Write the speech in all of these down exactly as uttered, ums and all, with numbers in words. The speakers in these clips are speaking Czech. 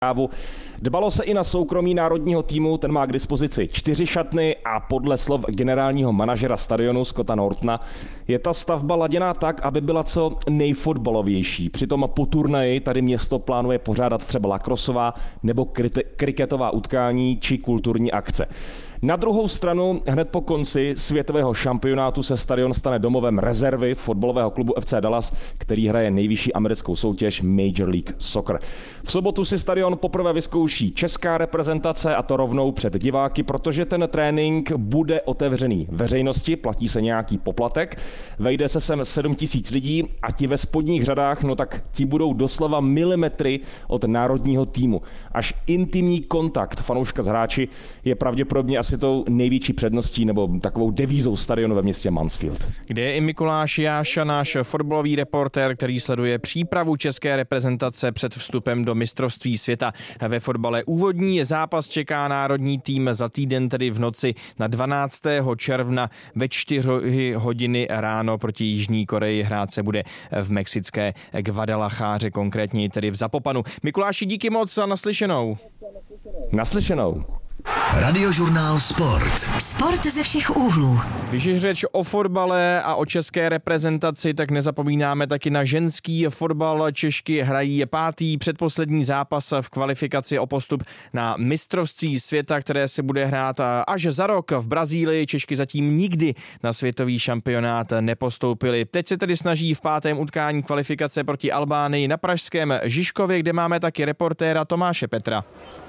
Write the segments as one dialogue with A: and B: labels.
A: Dbalo se i na soukromí národního týmu, ten má k dispozici čtyři šatny a podle slov generálního manažera stadionu Scotta Nortona je ta stavba laděná tak, aby byla co nejfotbalovější. Přitom po turnaji tady město plánuje pořádat třeba lakrosová nebo kriketová utkání či kulturní akce. Na druhou stranu, hned po konci světového šampionátu se stadion stane domovem rezervy fotbalového klubu F C Dallas, který hraje nejvyšší americkou soutěž Major League Soccer. V sobotu si stadion poprvé vyzkouší česká reprezentace, a to rovnou před diváky, protože ten trénink bude otevřený veřejnosti, platí se nějaký poplatek, vejde se sem sedm tisíc lidí a ti ve spodních řadách, no tak ti budou doslova milimetry od národního týmu. Až intimní kontakt fanouška s hráči je pravděpodobně asi tou největší předností nebo takovou devízou stadionu ve městě Mansfield.
B: Kde je i Mikuláš Jáša, náš fotbalový reportér, který sleduje přípravu české reprezentace před vstupem do mistrovství světa ve fotbale. Úvodní zápas čeká národní tým za týden, tedy v noci na dvanáctého června ve čtyři hodiny ráno proti Jižní Koreji. Hrát se bude v mexické Guadalajáře, konkrétně tedy v Zapopanu. Mikuláši, díky moc a naslyšenou.
A: Naslyšenou.
C: Radiožurnál Sport.
D: Sport ze všech úhlů.
B: Když je řeč o fotbale a o české reprezentaci, tak nezapomínáme taky na ženský fotbal. Češky hrají pátý předposlední zápas v kvalifikaci o postup na mistrovství světa, které se bude hrát až za rok v Brazílii. Češky zatím nikdy na světový šampionát nepostoupily. Teď se tedy snaží v pátém utkání kvalifikace proti Albánii na pražském Žižkově, kde máme taky reportéra Tomáše Petra.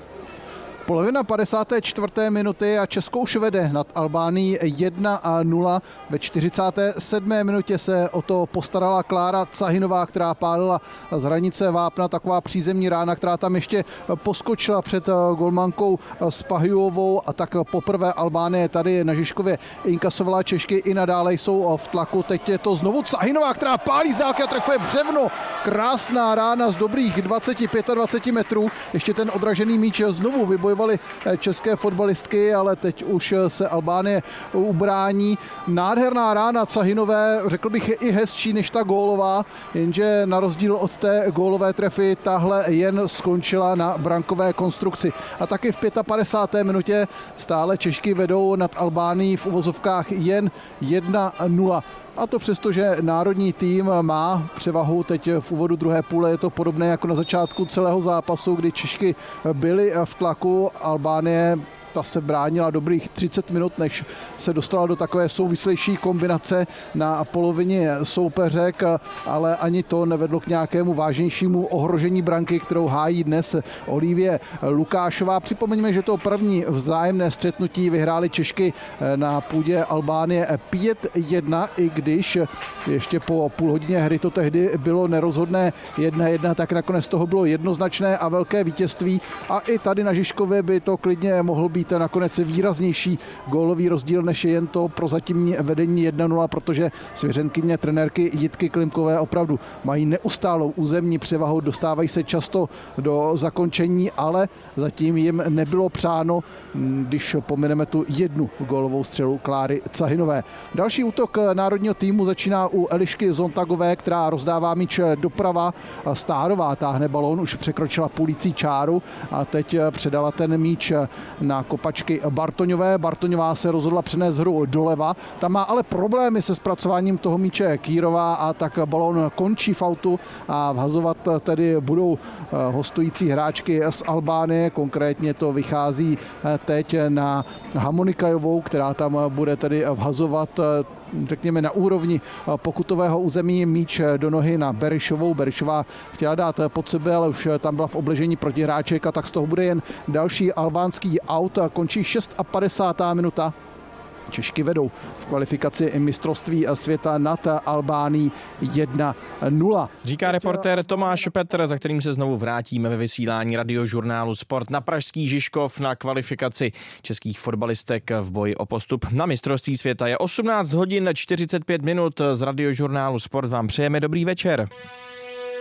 E: Polovina padesáté čtvrté minuty a Česko už vede nad Albánií jedna nula. Ve čtyřicáté sedmé minutě se o to postarala Klára Cahinová, která pálila z hranice vápna, taková přízemní rána, která tam ještě poskočila před golmankou Spahijovou, a tak poprvé Albánie tady na Žižkově inkasovala. Češky i nadále jsou v tlaku. Teď je to znovu Cahinová, která pálí z dálky a trefuje břevno. Krásná rána z dobrých dvacet dvacet pět metrů. Ještě ten odražený míč znovu vybojovali české fotbalistky, ale teď už se Albánie ubrání. Nádherná rána Cahinové, řekl bych, je i hezčí než ta gólová, jenže na rozdíl od té gólové trefy tahle jen skončila na brankové konstrukci. A taky v padesáté páté minutě stále Češky vedou nad Albánií v uvozovkách jen jedna nula. A to přesto, že národní tým má převahu teď v úvodu druhé půle. Je to podobné jako na začátku celého zápasu, kdy Češky byly v tlaku. Albánie ta se bránila dobrých třicet minut, než se dostala do takové souvislejší kombinace na polovině soupeřek, ale ani to nevedlo k nějakému vážnějšímu ohrožení branky, kterou hájí dnes Olivie Lukášová. Připomeňme, že to první vzájemné střetnutí vyhrály Češky na půdě Albánie pět jedna, i když ještě po půl hodině hry to tehdy bylo nerozhodné jedna jedna, tak nakonec toho bylo jednoznačné a velké vítězství. A i tady na Žižkově by to klidně mohl být nakonec výraznější gólový rozdíl, než je jen to prozatímní vedení jedna nula, protože svěřenkyně trenérky Jitky Klimkové opravdu mají neustálou územní převahu, dostávají se často do zakončení, ale zatím jim nebylo přáno, když pomineme tu jednu gólovou střelu Kláry Cahinové. Další útok národního týmu začíná u Elišky Zontagové, která rozdává míč doprava. Stárová táhne balón, už překročila půlící čáru a teď předala ten míč na kopačky Bartoňové. Bartoňová se rozhodla přenést hru doleva. Tam má ale problémy se zpracováním toho míče Kýrová, a tak balón končí v autu a vhazovat tedy budou hostující hráčky z Albánie. Konkrétně to vychází teď na Hamonikajovou, která tam bude tedy vhazovat, řekněme, na úrovni pokutového území míč do nohy na Berišovou. Berišová chtěla dát pod sebe, ale už tam byla v obležení protihráček, a tak z toho bude jen další albánský aut. Končí padesátá šestá minuta. Češky vedou v kvalifikaci mistrovství světa nad Albánií jedna nula.
B: Říká reportér Tomáš Petr, za kterým se znovu vrátíme ve vysílání Radiožurnálu Sport na pražský Žižkov na kvalifikaci českých fotbalistek v boji o postup na mistrovství světa. Je osmnáct hodin čtyřicet pět minut. Z Radiožurnálu Sport vám přejeme dobrý večer.